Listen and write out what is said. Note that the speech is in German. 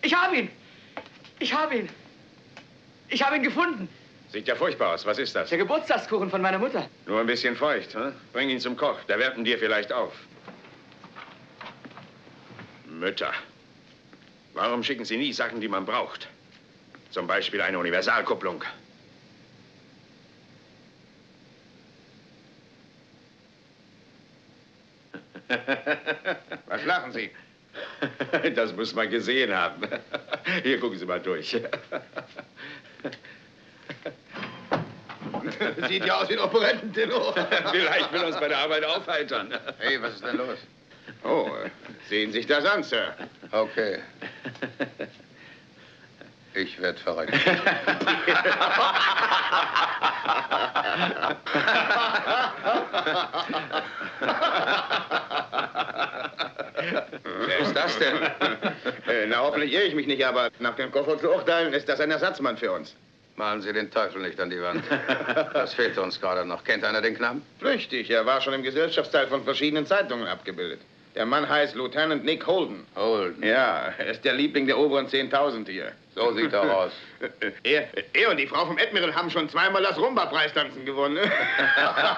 Ich habe ihn! Ich habe ihn! Ich habe ihn gefunden! Sieht ja furchtbar aus. Was ist das? Der Geburtstagskuchen von meiner Mutter. Nur ein bisschen feucht, hm? Bring ihn zum Koch. Der wärmt ihn dir vielleicht auf. Mütter. Warum schicken Sie nie Sachen, die man braucht? Zum Beispiel eine Universalkupplung. Was lachen Sie? Das muss man gesehen haben. Hier, gucken Sie mal durch. Sieht ja aus wie ein Operettentenor. Vielleicht will uns bei der Arbeit aufheitern. Hey, was ist denn los? Oh, sehen Sie sich das an, Sir. Okay. Ich werde verrückt. Wer ist das denn? Na, hoffentlich irre ich mich nicht, aber nach dem Koffer zu urteilen, ist das ein Ersatzmann für uns. Malen Sie den Teufel nicht an die Wand. Das fehlt uns gerade noch. Kennt einer den Knaben? Flüchtig, er war schon im Gesellschaftsteil von verschiedenen Zeitungen abgebildet. Der Mann heißt Lieutenant Nick Holden. Holden? Ja, er ist der Liebling der oberen 10.000 hier. So sieht er aus. Er und die Frau vom Admiral haben schon zweimal das Rumba-Preistanzen gewonnen.